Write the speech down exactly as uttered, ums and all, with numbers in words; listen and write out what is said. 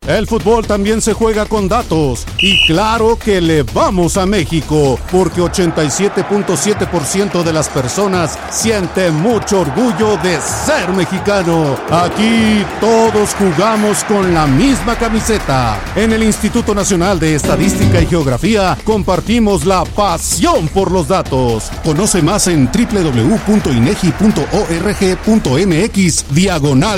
El fútbol también se juega con datos. Y claro que le vamos a México, porque ochenta y siete punto siete por ciento de las personas siente mucho orgullo de ser mexicano. Aquí todos jugamos con la misma camiseta. En el Instituto Nacional de Estadística y Geografía compartimos la pasión por los datos. Conoce más en doble u doble u doble u punto inegi punto org punto mx diagonal